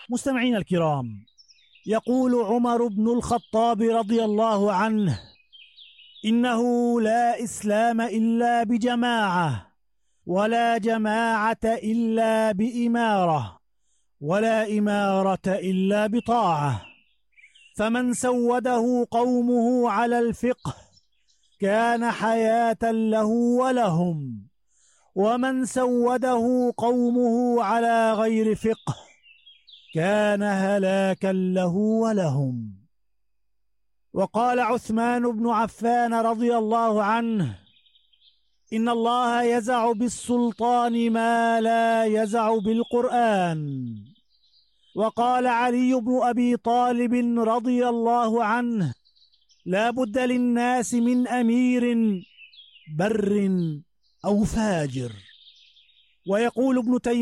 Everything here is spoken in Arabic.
مستمعين الكرام، يقول عمر بن الخطاب رضي الله عنه: إنه لا إسلام إلا بجماعة، ولا جماعة إلا بإمارة، ولا إمارة إلا بطاعة. فمن سوده قومه على الفقه كان حياة له ولهم، ومن سوده قومه على غير فقه كان هلاكا له ولهم. وقال عثمان بن عفان رضي الله عنه: إن الله يزع بالسلطان ما لا يزع بالقرآن. وقال علي بن أبي طالب رضي الله عنه: لا بد للناس من أمير بر أو فاجر. ويقول ابن تيمية